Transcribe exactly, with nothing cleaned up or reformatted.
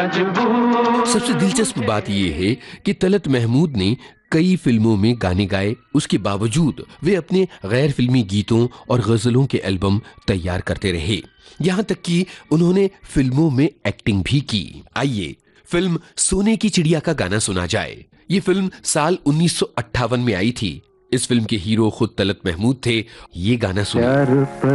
सबसे दिलचस्प बात यह है कि तलत महमूद ने कई फिल्मों में गाने गाए, उसके बावजूद वे अपने गैर फिल्मी गीतों और गजलों के एल्बम तैयार करते रहे। यहाँ तक कि उन्होंने फिल्मों में एक्टिंग भी की। आइए फिल्म सोने की चिड़िया का गाना सुना जाए। ये फिल्म साल उन्नीस सौ अट्ठावन में आई थी। इस फिल्म के हीरो खुद तलत महमूद थे। ये गाना सुनिए।